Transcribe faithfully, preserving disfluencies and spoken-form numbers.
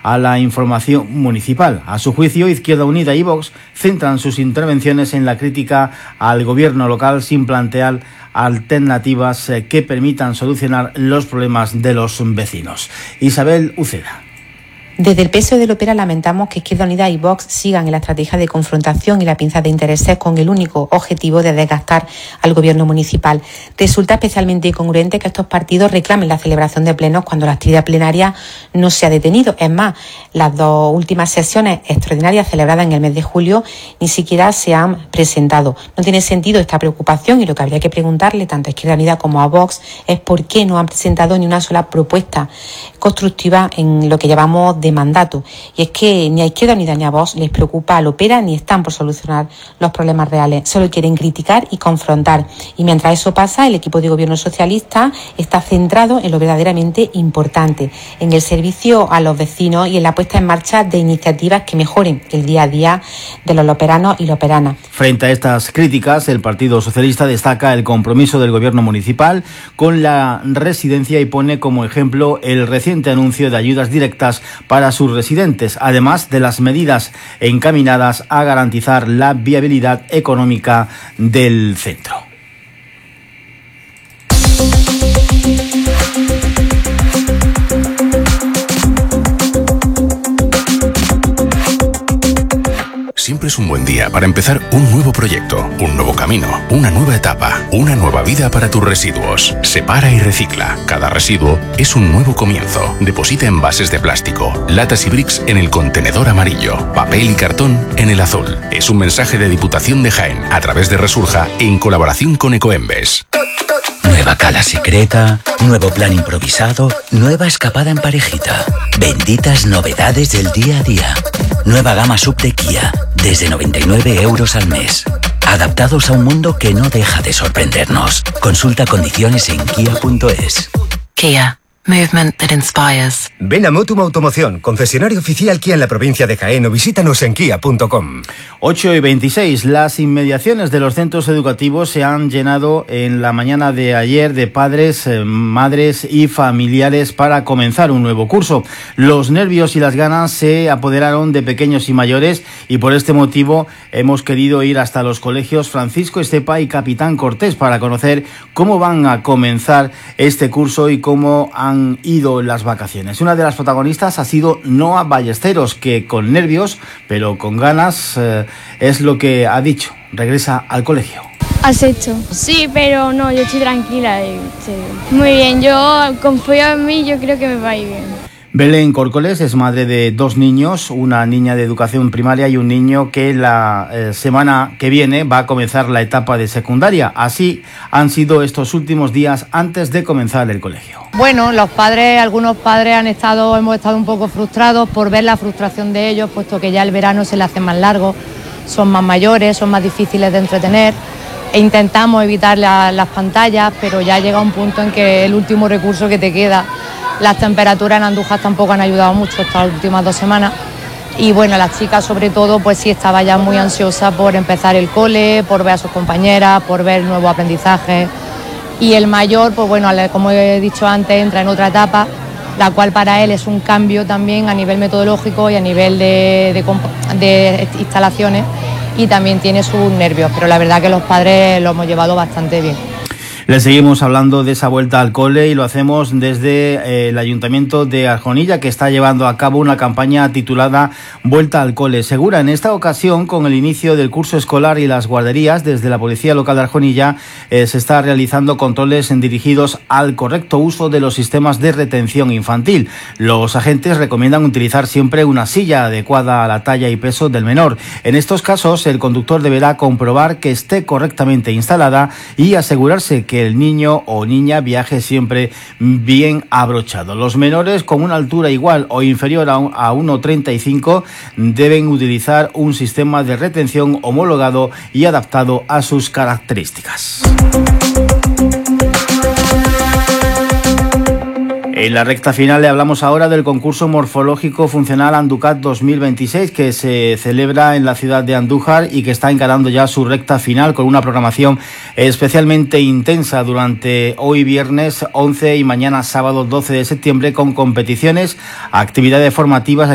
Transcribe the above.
a la información municipal. A su juicio, Izquierda Unida y Vox centran sus intervenciones en la crítica al gobierno local sin plantear alternativas que permitan solucionar los problemas de los vecinos. Isabel Uceda. Desde el P S O E del Opera lamentamos que Izquierda Unida y Vox sigan en la estrategia de confrontación y la pinza de intereses con el único objetivo de desgastar al gobierno municipal. Resulta especialmente incongruente que estos partidos reclamen la celebración de plenos cuando la actividad plenaria no se ha detenido. Es más, las dos últimas sesiones extraordinarias celebradas en el mes de julio ni siquiera se han presentado. No tiene sentido esta preocupación y lo que habría que preguntarle tanto a Izquierda Unida como a Vox es por qué no han presentado ni una sola propuesta constructiva en lo que llevamos de de mandato. Y es que ni a Izquierda Unida ni a Vox les preocupa al Opera ni están por solucionar los problemas reales. Solo quieren criticar y confrontar. Y mientras eso pasa, el equipo de gobierno socialista está centrado en lo verdaderamente importante, en el servicio a los vecinos y en la puesta en marcha de iniciativas que mejoren el día a día de los loperanos y loperanas. Frente a estas críticas, el Partido Socialista destaca el compromiso del gobierno municipal con la residencia y pone como ejemplo el reciente anuncio de ayudas directas para para sus residentes, además de las medidas encaminadas a garantizar la viabilidad económica del centro. Siempre es un buen día para empezar un nuevo proyecto, un nuevo camino, una nueva etapa, una nueva vida para tus residuos. Separa y recicla. Cada residuo es un nuevo comienzo. Deposita envases de plástico, latas y bricks en el contenedor amarillo, papel y cartón en el azul. Es un mensaje de Diputación de Jaén a través de Resurja en colaboración con Ecoembes. Nueva cala secreta, nuevo plan improvisado, nueva escapada en parejita. Benditas novedades del día a día. Nueva gama sub de Kia, desde noventa y nueve euros al mes. Adaptados a un mundo que no deja de sorprendernos. Consulta condiciones en kia punto es. Kia. Movement that inspires. Ven a Motum Automoción, concesionario oficial Kia en la provincia de Jaén, o visítanos en kia punto com. ocho y veintiséis. Las inmediaciones de los centros educativos se han llenado en la mañana de ayer de padres, eh, madres y familiares para comenzar un nuevo curso. Los nervios y las ganas se apoderaron de pequeños y mayores y por este motivo hemos querido ir hasta los colegios Francisco Estepa y Capitán Cortés para conocer cómo van a comenzar este curso y cómo han ido las vacaciones. Una de las protagonistas ha sido Noa Ballesteros, que con nervios, pero con ganas, eh, es lo que ha dicho. Regresa al colegio. ¿Has hecho? Sí, pero no, yo estoy tranquila. Sí. Muy bien, yo confío en mí, yo creo que me va a ir bien. Belén Córcoles es madre de dos niños, una niña de educación primaria y un niño que la eh, semana que viene va a comenzar la etapa de secundaria. Así han sido estos últimos días antes de comenzar el colegio. Bueno, los padres, algunos padres han estado, hemos estado un poco frustrados por ver la frustración de ellos, puesto que ya el verano se le hace más largo, son más mayores, son más difíciles de entretener. E intentamos evitar la, las pantallas, pero ya llega un punto en que el último recurso que te queda. Las temperaturas en Andújar tampoco han ayudado mucho estas últimas dos semanas y bueno, las chicas sobre todo pues sí estaba ya muy ansiosa por empezar el cole, por ver a sus compañeras, por ver nuevos aprendizajes y el mayor pues bueno, como he dicho antes, entra en otra etapa, la cual para él es un cambio también a nivel metodológico y a nivel de, de, de instalaciones y también tiene sus nervios, pero la verdad que los padres lo hemos llevado bastante bien. Le seguimos hablando de esa vuelta al cole y lo hacemos desde eh, el Ayuntamiento de Arjonilla, que está llevando a cabo una campaña titulada Vuelta al Cole Segura. En esta ocasión, con el inicio del curso escolar y las guarderías, desde la Policía Local de Arjonilla eh, se está realizando controles dirigidos al correcto uso de los sistemas de retención infantil. Los agentes recomiendan utilizar siempre una silla adecuada a la talla y peso del menor. En estos casos, el conductor deberá comprobar que esté correctamente instalada y asegurarse que el niño o niña viaje siempre bien abrochado. Los menores con una altura igual o inferior a uno coma treinta y cinco deben utilizar un sistema de retención homologado y adaptado a sus características. En la recta final le hablamos ahora del concurso morfológico funcional Anducat dos mil veintiséis que se celebra en la ciudad de Andújar y que está encarando ya su recta final con una programación especialmente intensa durante hoy viernes once y mañana sábado doce de septiembre con competiciones, actividades formativas